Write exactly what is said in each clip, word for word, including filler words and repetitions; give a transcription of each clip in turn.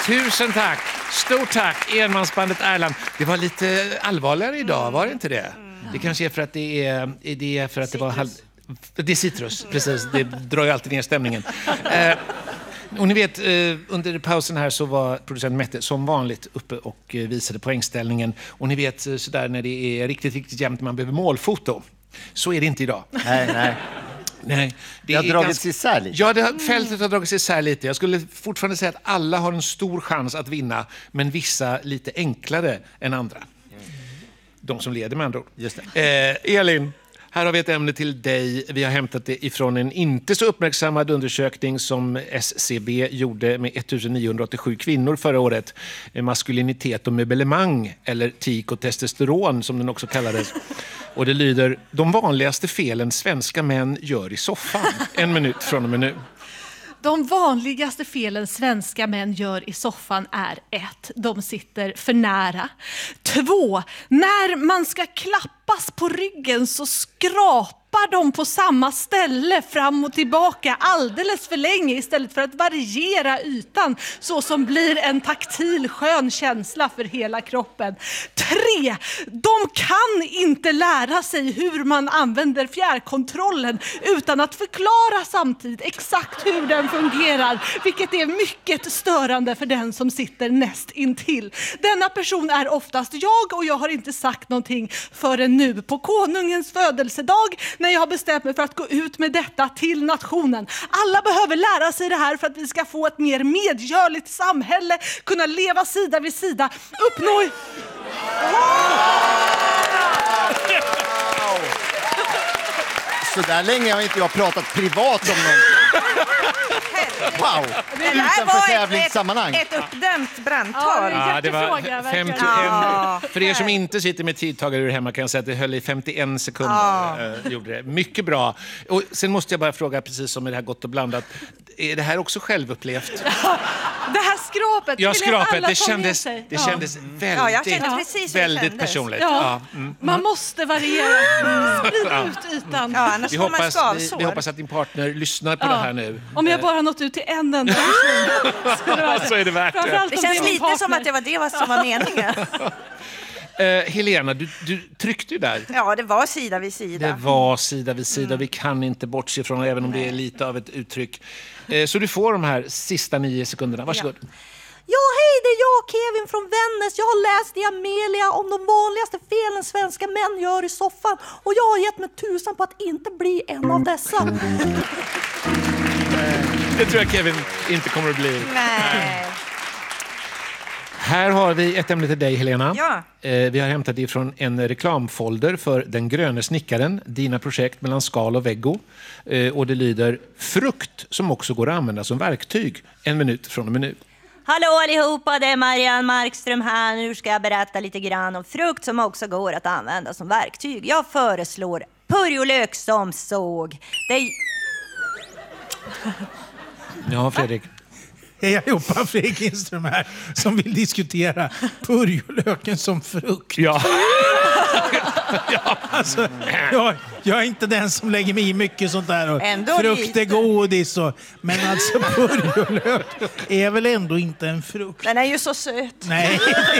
Tusen tack. Stort tack, enmansbandet Erland. Det var lite allvarligare idag, var det inte det? Det kanske är för att det är, det är för att det var halv... Det är citrus, precis. Det drar ju alltid ner stämningen. Eh, och ni vet, eh, under pausen här så var producent Mette som vanligt uppe och eh, visade poängställningen. Och ni vet sådär när det är riktigt, riktigt jämnt man behöver målfoto. Så är det inte idag. Nej, nej. Nej, det, det har dragits ganska... isär lite. Ja, det har, fältet har dragits isär lite. Jag skulle fortfarande säga att alla har en stor chans att vinna, men vissa lite enklare än andra. De som leder med andra ord. Just det. Eh, Elin, här har vi ett ämne till dig. Vi har hämtat det ifrån en inte så uppmärksammad undersökning som S C B gjorde med ettusenniohundraåttiosju kvinnor förra året. Maskulinitet och möblemang, eller tik och testosteron som den också kallades. Och det lyder: de vanligaste felen svenska män gör i soffan. En minut från och med nu. De vanligaste felen svenska män gör i soffan är ett. De sitter för nära. Två. När man ska klappas på ryggen så skrapar de på samma ställe fram och tillbaka alldeles för länge istället för att variera ytan så som blir en taktil skön känsla för hela kroppen. Tre. De kan inte lära sig hur man använder fjärrkontrollen utan att förklara samtidigt exakt hur den fungerar, vilket är mycket störande för den som sitter näst intill. Denna person är oftast jag och jag har inte sagt någonting förrän nu på konungens födelsedag när jag har bestämt mig för att gå ut med detta till nationen. Alla behöver lära sig det här för att vi ska få ett mer medgörligt samhälle, kunna leva sida vid sida, uppnå... Så där länge har inte jag pratat privat om någonting. Wow! Det där var ett, ett uppdämt brandtal. Ja, det var femtioen. Ja. För er som inte sitter med tidtagare ur hemma kan jag säga att det höll i femtioen sekunder. Ja. Äh, gjorde det. Mycket bra. Och sen måste jag bara fråga, precis som med det här gott och blandat, är det här också självupplevt? Ja, det här skrapet. Ja, skrapet. Det kändes, det ja. kändes väldigt, ja, jag kände precis väldigt kändes. personligt. Ja. Ja. Mm. Man måste variera. Sprida ut ytan. Ja, annars vi, får man hoppas, vi, vi hoppas att din partner lyssnar på ja. det här nu. Om jag bara har nått ut till en enda person så, så är det värt det. Det känns lite partner. Som att det var det som var meningen. Uh, Helena, du, du tryckte ju där. Ja, det var sida vid sida. Det var sida vid sida. Mm. Vi kan inte bortse från det, även om Nej. det är lite av ett uttryck. Uh, så du får de här sista nio sekunderna. Varsågod. Ja. Ja, hej, det är jag, Kevin från Vännäs. Jag har läst i Amelia om de vanligaste felen svenska män gör i soffan. Och jag har gett mig tusan på att inte bli en av dessa. Det tror jag Kevin inte kommer att bli. Nej. Här har vi ett ämne till dig, Helena. Ja. Eh, vi har hämtat det från en reklamfolder för Den gröne snickaren, dina projekt mellan skal och veggo. Eh, och det lyder: frukt som också går att använda som verktyg. En minut från och med nu. Hallå allihopa, det är Marianne Markström här. Nu ska jag berätta lite grann om frukt som också går att använda som verktyg. Jag föreslår purjolök som såg. Det är... Ja, Fredrik. Hej allihopa, Fredrik Lindström här som vill diskutera purjolöken som frukt. Ja. ja alltså, jag, jag är inte den som lägger mig i mycket sånt där. Och ändå frukt lite. är godis. Och, men alltså purjolök är väl ändå inte en frukt. Den är ju så söt. Nej.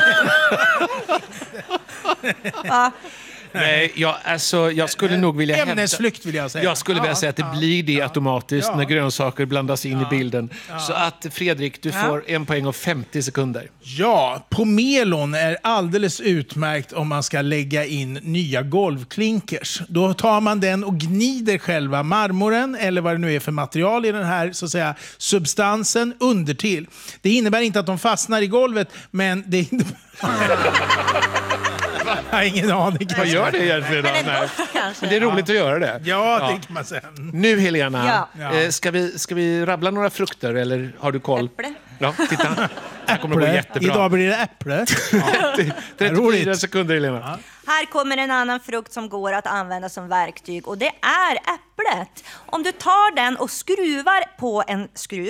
ja. Nej, jag, alltså, jag skulle nog vilja hävda... Ämnesflykt vill jag säga. Jag skulle vilja ja, säga att det ja, blir det ja, automatiskt ja, när grönsaker blandas in ja, i bilden. Ja. Så att Fredrik, du ja. får en poäng och femtio sekunder. Ja, pomelon är alldeles utmärkt om man ska lägga in nya golvklinkers. Då tar man den och gnider själva marmoren eller vad det nu är för material i den här så att säga substansen undertill. Det innebär inte att de fastnar i golvet, men det innebär... Jag har ingen aning. Vad gör det egentligen då? Men, ändå, Men det är roligt att göra det. Ja, det kan man säga. Nu Helena, ja. eh, ska, vi, ska vi rabbla några frukter eller har du koll? Äpple. Ja, titta. Det kommer att gå jättebra. Idag blir det äpple. Ja. trettiofyra sekunder, Helena. Ja. Här kommer en annan frukt som går att använda som verktyg och det är äpplet. Om du tar den och skruvar på en skruv.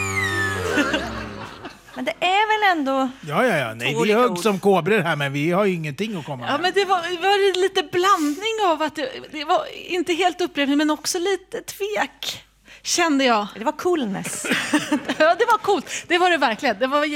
Men det är väl ändå... Ja, ja, ja. Nej, vi är hög som kobror här, men vi har ju ingenting att komma med. Ja, men det var, det var lite blandning av att det, det var inte helt upplevning, men också lite tvek, kände jag. Det var coolness. Ja, det var coolt. Det var det verkligen. Det var